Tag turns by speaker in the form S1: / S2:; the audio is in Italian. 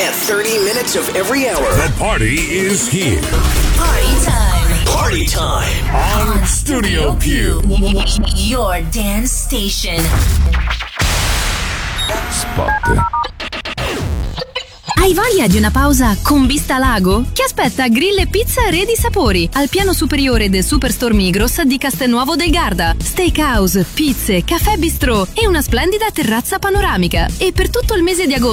S1: at 30 minutes of every hour.
S2: The party is here.
S3: Party time.
S1: Party time.
S2: On Studio Q.
S3: Your dance station.
S2: Spot.
S4: Hai voglia di una pausa con vista lago? Chi aspetta grill e pizza Re di Sapori al piano superiore del Superstore Migros di Castelnuovo del Garda. Steakhouse, pizze, caffè bistrò e una splendida terrazza panoramica. E per tutto il mese di agosto